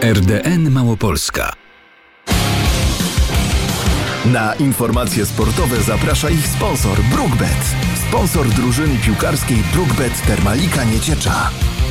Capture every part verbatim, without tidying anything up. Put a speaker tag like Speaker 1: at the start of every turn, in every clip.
Speaker 1: R D N Małopolska.
Speaker 2: Na informacje sportowe zaprasza ich sponsor BrookBet. Sponsor drużyny piłkarskiej BrookBet Termalika Nieciecza.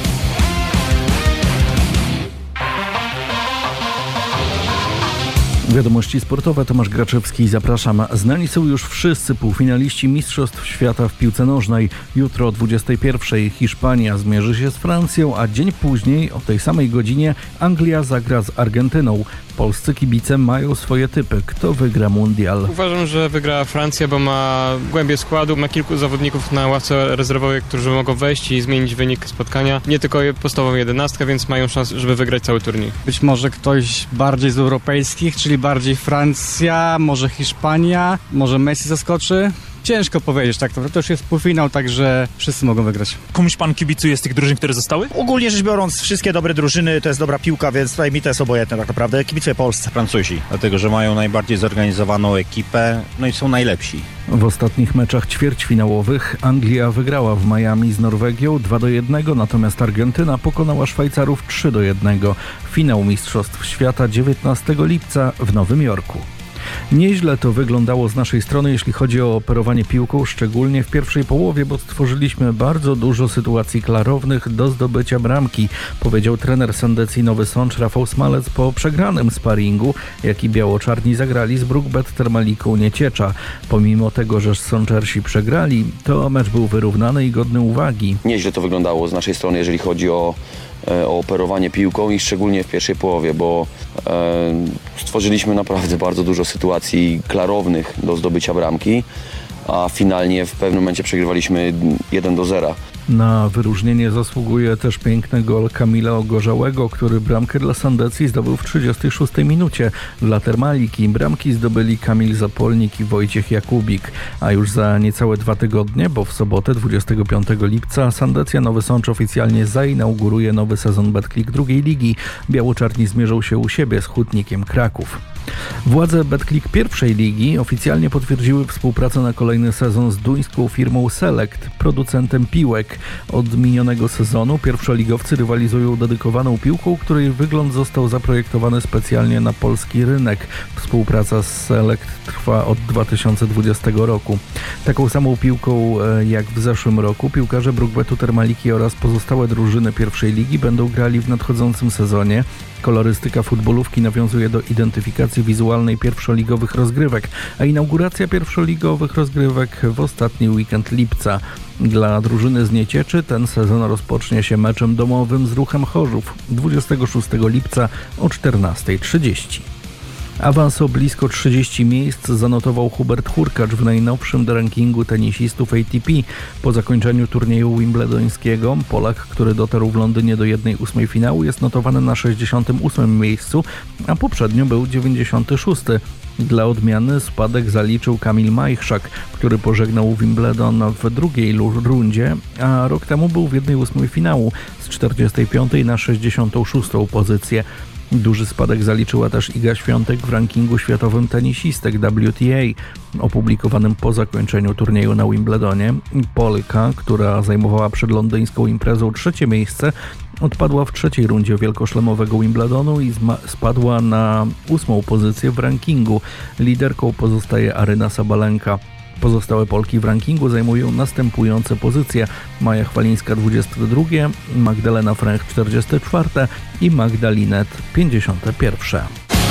Speaker 3: Wiadomości sportowe, Tomasz Graczewski, zapraszam. Znani są już wszyscy półfinaliści Mistrzostw Świata w piłce nożnej. Jutro o dwudziestej pierwszej Hiszpania zmierzy się z Francją, a dzień później o tej samej godzinie Anglia zagra z Argentyną. Polscy kibice mają swoje typy. Kto wygra mundial?
Speaker 4: Uważam, że wygra Francja, bo ma głębię składu, ma kilku zawodników na ławce rezerwowej, którzy mogą wejść i zmienić wynik spotkania. Nie tylko podstawową jedenastkę, więc mają szansę, żeby wygrać cały turniej.
Speaker 5: Być może ktoś bardziej z europejskich, czyli bardziej Francja, może Hiszpania, może Messi zaskoczy. Ciężko powiedzieć, tak, to już jest półfinał, także wszyscy mogą wygrać.
Speaker 6: Komuś pan kibicuje z tych drużyn, które zostały?
Speaker 7: Ogólnie rzecz biorąc, wszystkie dobre drużyny, to jest dobra piłka, więc tutaj mi to jest obojętne tak naprawdę. Kibicuję Polsce.
Speaker 8: Francuzi, dlatego że mają najbardziej zorganizowaną ekipę, no i są najlepsi.
Speaker 3: W ostatnich meczach ćwierćfinałowych Anglia wygrała w Miami z Norwegią dwa do jednego, natomiast Argentyna pokonała Szwajcarów trzy do jednego. Finał Mistrzostw Świata dziewiętnastego lipca w Nowym Jorku. Nieźle to wyglądało z naszej strony, jeśli chodzi o operowanie piłką, szczególnie w pierwszej połowie, bo stworzyliśmy bardzo dużo sytuacji klarownych do zdobycia bramki, powiedział trener Sandecji Nowy Sącz Rafał Smalec po przegranym sparingu, jaki biało-czarni zagrali z BrookBet Termaliką Nieciecza. Pomimo tego, że sączersi przegrali, to mecz był wyrównany i godny uwagi.
Speaker 9: Nieźle to wyglądało z naszej strony, jeżeli chodzi o o operowanie piłką i szczególnie w pierwszej połowie, bo e, stworzyliśmy naprawdę bardzo dużo sytuacji klarownych do zdobycia bramki, a finalnie w pewnym momencie przegrywaliśmy jeden do zera.
Speaker 3: Na wyróżnienie zasługuje też piękny gol Kamila Ogorzałego, który bramkę dla Sandecji zdobył w trzydziestej szóstej minucie. Dla Termaliki bramki zdobyli Kamil Zapolnik i Wojciech Jakubik. A już za niecałe dwa tygodnie, bo w sobotę dwudziestego piątego lipca Sandecja Nowy Sącz oficjalnie zainauguruje nowy sezon Betclic drugiej ligi. Biało-czarni zmierzą się u siebie z Hutnikiem Kraków. Władze Betclic pierwszej ligi oficjalnie potwierdziły współpracę na kolejny sezon z duńską firmą Select, producentem piłek. Od minionego sezonu pierwszoligowcy rywalizują dedykowaną piłką, której wygląd został zaprojektowany specjalnie na polski rynek. Współpraca z Select trwa od dwa tysiące dwudziestego roku. Taką samą piłką jak w zeszłym roku piłkarze BrookBetu Termaliki oraz pozostałe drużyny pierwszej ligi będą grali w nadchodzącym sezonie. Kolorystyka futbolówki nawiązuje do identyfikacji wizualnej pierwszoligowych rozgrywek, a inauguracja pierwszoligowych rozgrywek w ostatni weekend lipca. Dla drużyny z Niecieczy ten sezon rozpocznie się meczem domowym z Ruchem Chorzów dwudziestego szóstego lipca o czternastej trzydzieści. Awans o blisko trzydzieści miejsc zanotował Hubert Hurkacz w najnowszym rankingu tenisistów A T P. Po zakończeniu turnieju wimbledońskiego Polak, który dotarł w Londynie do jednej ósmej finału, jest notowany na sześćdziesiątym ósmym miejscu, a poprzednio był dziewięćdziesiątym szóstym. Dla odmiany spadek zaliczył Kamil Majchrzak, który pożegnał Wimbledon w drugiej rundzie, a rok temu był w jednej ósmej finału z czterdziestej piątej na sześćdziesiątą szóstą pozycję. Duży spadek zaliczyła też Iga Świątek w rankingu światowym tenisistek W T A, opublikowanym po zakończeniu turnieju na Wimbledonie. Polka, która zajmowała przed londyńską imprezą trzecie miejsce, odpadła w trzeciej rundzie wielkoszlemowego Wimbledonu i spadła na ósmą pozycję w rankingu. Liderką pozostaje Aryna Sabalenka. Pozostałe Polki w rankingu zajmują następujące pozycje: Maja Chwalińska dwudzieste drugie, Magdalena Fręch czterdzieste czwarte i Magda Linet pięćdziesiąte pierwsze.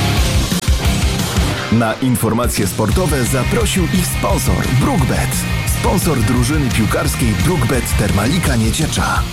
Speaker 2: Na informacje sportowe zaprosił ich sponsor BrookBet. Sponsor drużyny piłkarskiej BrookBet Termalika Nieciecza.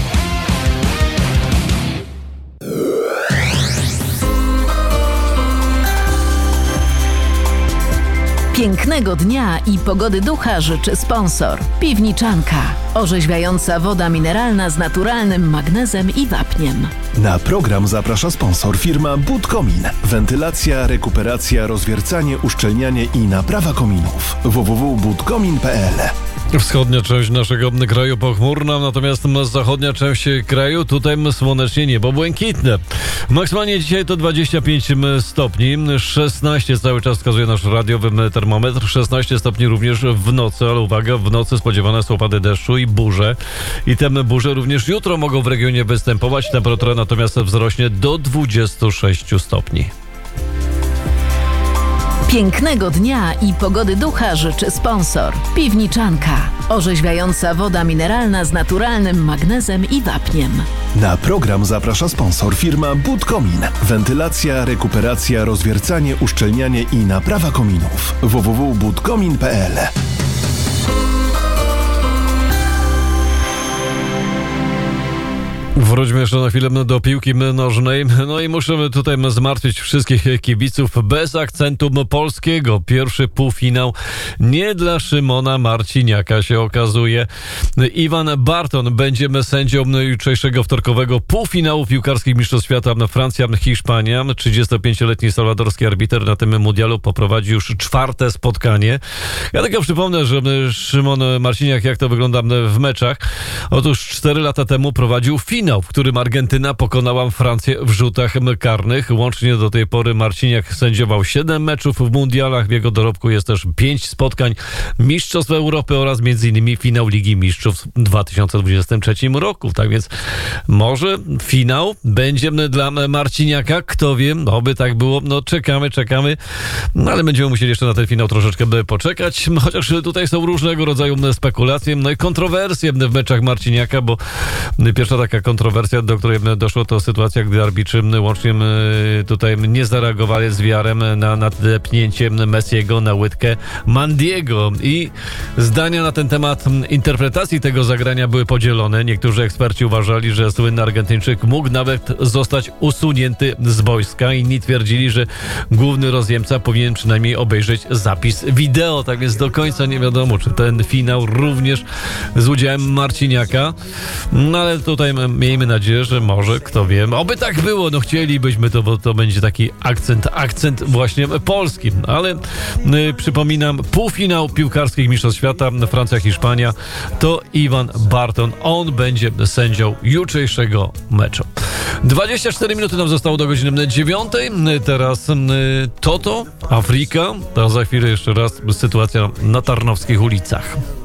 Speaker 10: Pięknego dnia i pogody ducha życzy sponsor. Piwniczanka. Orzeźwiająca woda mineralna z naturalnym magnezem i wapniem.
Speaker 2: Na program zaprasza sponsor firma Budkomin. Wentylacja, rekuperacja, rozwiercanie, uszczelnianie i naprawa kominów. w w w kropka budkomin kropka p l
Speaker 11: Wschodnia część naszego kraju pochmurna, natomiast zachodnia część kraju tutaj słonecznie, niebo błękitne. Maksymalnie dzisiaj to dwadzieścia pięć stopni, szesnaście cały czas wskazuje nasz radiowy termometr, szesnaście stopni również w nocy, ale uwaga, w nocy spodziewane są opady deszczu i burze. I te burze również jutro mogą w regionie występować, temperatura natomiast wzrośnie do dwudziestu sześciu stopni.
Speaker 10: Pięknego dnia i pogody ducha życzy sponsor. Piwniczanka. Orzeźwiająca woda mineralna z naturalnym magnezem i wapniem.
Speaker 2: Na program zaprasza sponsor firma Budkomin. Wentylacja, rekuperacja, rozwiercanie, uszczelnianie i naprawa kominów. w w w kropka budkomin kropka p l.
Speaker 11: Wróćmy jeszcze na chwilę do piłki nożnej. No i musimy tutaj zmartwić wszystkich kibiców bez akcentu polskiego. Pierwszy półfinał nie dla Szymona Marciniaka się okazuje. Iwan Barton będzie sędzią jutrzejszego wtorkowego półfinału piłkarskich Mistrzostw Świata Francja-Hiszpania. trzydziestopięcioletni salwadorski arbiter na tym mundialu poprowadzi już czwarte spotkanie. Ja tylko przypomnę, że Szymon Marciniak, jak to wygląda w meczach. Otóż cztery lata temu prowadził finał, w którym Argentyna pokonała Francję w rzutach karnych. Łącznie do tej pory Marciniak sędziował siedem meczów w mundialach. W jego dorobku jest też pięć spotkań Mistrzostw Europy oraz między innymi finał Ligi Mistrzów w dwa tysiące dwudziestym trzecim roku. Tak więc może finał będzie dla Marciniaka. Kto wie, oby tak było. No czekamy, czekamy. No ale będziemy musieli jeszcze na ten finał troszeczkę poczekać. Chociaż tutaj są różnego rodzaju spekulacje, no i kontrowersje w meczach Marciniaka, bo pierwsza taka kontrowersja, do której doszło, to sytuacja, gdy arbitrzy łącznie tutaj nie zareagowali z wiarem na nadepnięcie Messiego na łydkę Mandiego. I zdania na ten temat interpretacji tego zagrania były podzielone. Niektórzy eksperci uważali, że słynny Argentyńczyk mógł nawet zostać usunięty z boiska. Inni twierdzili, że główny rozjemca powinien przynajmniej obejrzeć zapis wideo. Tak więc do końca nie wiadomo, czy ten finał również z udziałem Marciniaka. No ale tutaj miejmy nadzieję, że może, kto wie. Oby tak było, no chcielibyśmy to, bo to będzie taki akcent, akcent właśnie polski. Ale y, przypominam, półfinał piłkarskich Mistrzostw Świata Francja-Hiszpania to Iwan Barton. On będzie sędzią jutrzejszego meczu. dwadzieścia cztery minuty nam zostało do godziny dziewiątej. Teraz y, Toto, Afryka. To za chwilę jeszcze raz sytuacja na tarnowskich ulicach.